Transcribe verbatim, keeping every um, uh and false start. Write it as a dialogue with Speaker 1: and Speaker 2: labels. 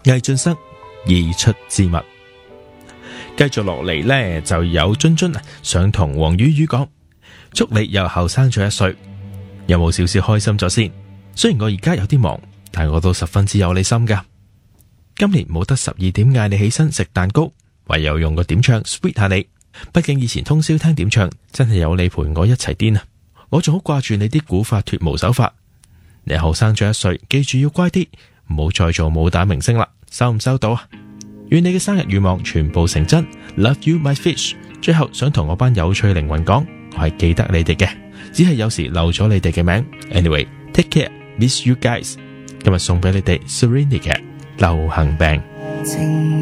Speaker 1: 魏俊生已出之物。繼續落嚟呢，就有津津想同黃宇宇講，祝你又後生咗一歲，有冇少少開心咗先？雖然我而家有啲忙，但我都十分之有你心噶。今年冇得十二點嗌你起身食蛋糕，唯有用個點唱 sweet 下你。畢竟以前通宵聽點唱，真係有你陪我一齊癲啊！我仲好掛住你啲古法脫毛手法。你後生咗一歲，記住要乖啲，唔好再做武打明星啦。收唔收到啊？願你嘅生日願望全部成真。Love you my fish。最後想同我班有趣靈魂講，我係記得你哋嘅，只係有時漏咗你哋嘅名。Anyway，take care，miss you guys。今日送俾你哋 Serenity 嘅流行病。